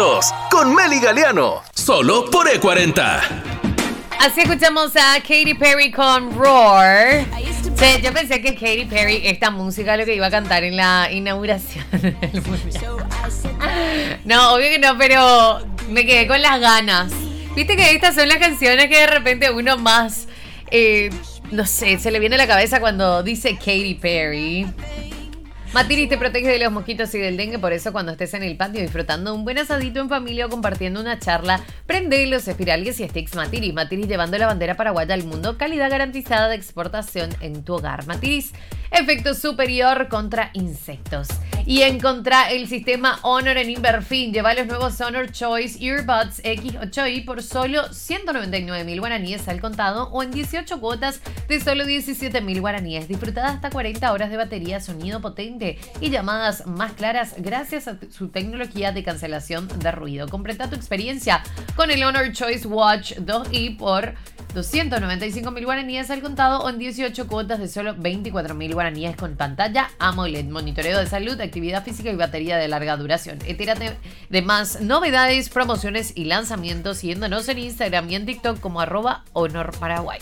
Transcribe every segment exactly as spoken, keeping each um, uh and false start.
éxitos con Meli Galeano, solo por E cuarenta. Así escuchamos a Katy Perry con Roar. Sí, yo pensé que Katy Perry, esta música, lo que iba a cantar en la inauguración del mundial. No, obvio que no, pero me quedé con las ganas. Viste que estas son las canciones que de repente uno más, eh, no sé, se le viene a la cabeza cuando dice Katy Perry. Matiris te protege de los mosquitos y del dengue, por eso cuando estés en el patio disfrutando un buen asadito en familia o compartiendo una charla, prende los espirales y sticks Matiris. Matiris llevando la bandera paraguaya al mundo, calidad garantizada de exportación en tu hogar. Matiris, efecto superior contra insectos. Y encontrá el sistema Honor en Inverfin. Lleva los nuevos Honor Choice Earbuds X ocho i por solo ciento noventa y nueve mil guaraníes al contado o en dieciocho cuotas de solo diecisiete mil guaraníes. Disfrutada hasta cuarenta horas de batería, sonido potente y llamadas más claras gracias a su tecnología de cancelación de ruido. Completa tu experiencia con el Honor Choice Watch dos i por doscientos noventa y cinco mil guaraníes al contado o en dieciocho cuotas de solo veinticuatro mil guaraníes con pantalla AMOLED, monitoreo de salud, actividad física y batería de larga duración. Entérate de más novedades, promociones y lanzamientos siguiéndonos en Instagram y en TikTok como arroba Honor Paraguay.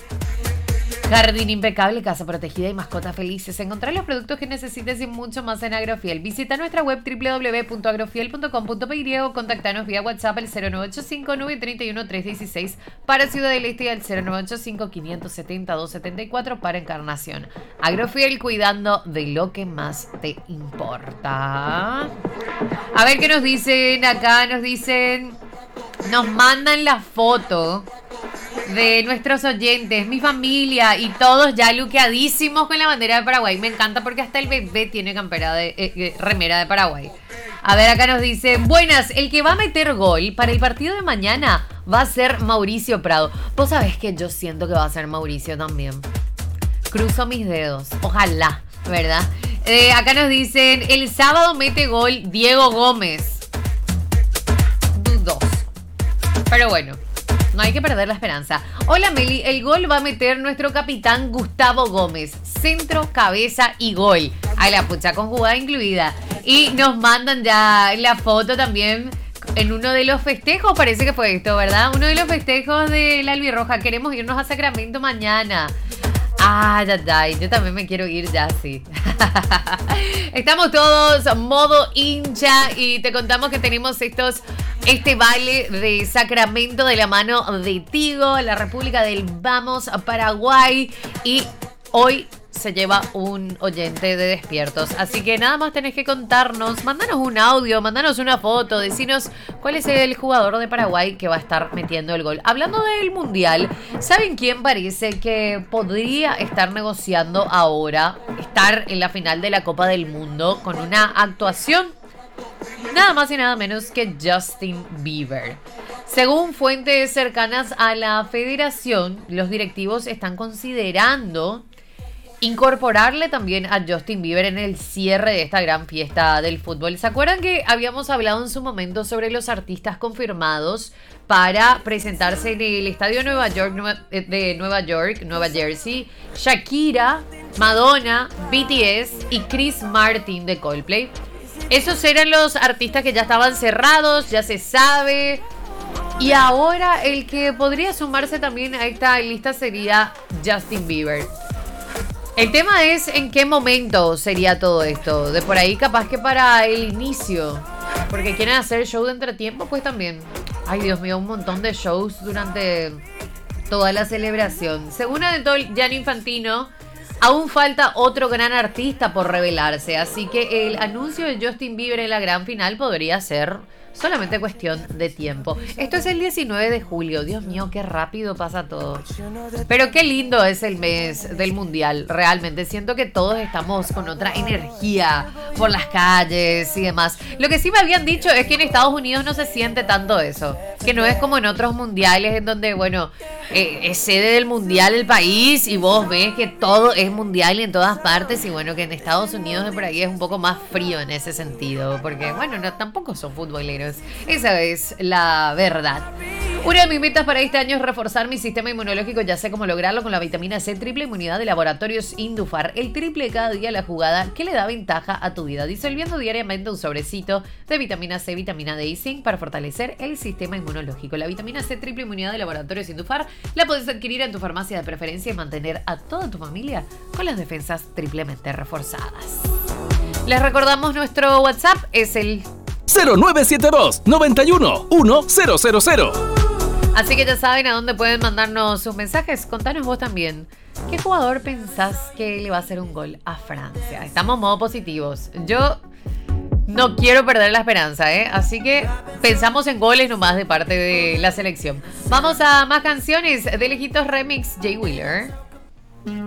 Jardín impecable, casa protegida y mascotas felices. Encontrar los productos que necesites y mucho más en Agrofiel. Visita nuestra web doble u doble u doble u punto agrofiel punto com punto pe y o contactanos vía WhatsApp al cero nueve ocho cinco, nueve tres uno, tres uno seis para Ciudad del Este y al cero nueve ocho cinco, quinientos setenta, doscientos setenta y cuatro para Encarnación. Agrofiel, cuidando de lo que más te importa. A ver qué nos dicen acá. Nos dicen, nos mandan la foto de nuestros oyentes, mi familia y todos ya luqueadísimos con la bandera de Paraguay. Me encanta porque hasta el bebé tiene campera de eh, eh, remera de Paraguay. A ver, acá nos dice, buenas, el que va a meter gol para el partido de mañana va a ser Mauricio Prado. Vos sabés que yo siento que va a ser Mauricio también. Cruzo mis dedos, ojalá, ¿verdad? Eh, acá nos dicen, el sábado mete gol Diego Gómez. Dos. Pero bueno, no hay que perder la esperanza. Hola Meli, el gol va a meter nuestro capitán Gustavo Gómez. Centro, cabeza y gol. A la pucha, con jugada incluida. Y nos mandan ya la foto también en uno de los festejos, parece que fue esto, ¿verdad? Uno de los festejos de la Albirroja. Queremos irnos a Sacramento mañana. Ay, ay, ay, yo también me quiero ir ya, sí. Estamos todos modo hincha y te contamos que tenemos estos, este baile de Sacramento de la mano de Tigo, la República del Vamos a Paraguay, y hoy se lleva un oyente de Despiertos. Así que nada más tenés que contarnos, mandanos un audio, mandanos una foto, decinos cuál es el jugador de Paraguay que va a estar metiendo el gol. Hablando del Mundial, ¿saben quién parece que podría estar negociando ahora estar en la final de la Copa del Mundo con una actuación? Nada más y nada menos que Justin Bieber. Según fuentes cercanas a la federación, los directivos están considerando incorporarle también a Justin Bieber en el cierre de esta gran fiesta del fútbol. ¿Se acuerdan que habíamos hablado en su momento sobre los artistas confirmados para presentarse en el Estadio Nueva York, de Nueva York, Nueva Jersey? Shakira, Madonna, B T S y Chris Martin de Coldplay. Esos eran los artistas que ya estaban cerrados, ya se sabe. Y ahora el que podría sumarse también a esta lista sería Justin Bieber. El tema es en qué momento sería todo esto. De por ahí capaz que para el inicio. Porque quieren hacer show de entretiempo, pues también. Ay, Dios mío, un montón de shows durante toda la celebración. Según aventó Gianni Infantino, aún falta otro gran artista por revelarse. Así que el anuncio de Justin Bieber en la gran final podría ser solamente cuestión de tiempo. Esto es el diecinueve de julio. Dios mío, qué rápido pasa todo. Pero qué lindo es el mes del Mundial. Realmente siento que todos estamos con otra energía por las calles y demás. Lo que sí me habían dicho es que en Estados Unidos no se siente tanto eso. Que no es como en otros mundiales en donde, bueno, eh, es sede del mundial el país y vos ves que todo es mundial y en todas partes. Y bueno, que en Estados Unidos de por ahí es un poco más frío en ese sentido. Porque, bueno, no, tampoco son futboleros. Esa es la verdad. Una de mis metas para este año es reforzar mi sistema inmunológico. Ya sé cómo lograrlo con la vitamina C triple inmunidad de Laboratorios Indufar. El triple cada día la jugada que le da ventaja a tu vida. Disolviendo diariamente un sobrecito de vitamina C, vitamina D y zinc para fortalecer el sistema inmunológico. La vitamina C triple inmunidad de Laboratorios Indufar la puedes adquirir en tu farmacia de preferencia y mantener a toda tu familia con las defensas triplemente reforzadas. Les recordamos nuestro WhatsApp es el cero nueve siete dos, noventa y uno, uno cero cero cero. Así que ya saben a dónde pueden mandarnos sus mensajes. Contanos vos también. ¿Qué jugador pensás que le va a hacer un gol a Francia? Estamos en modo positivos. Yo no quiero perder la esperanza, ¿eh? Así que pensamos en goles nomás de parte de la selección. Vamos a más canciones de Lejitos Remix, Jay Wheeler.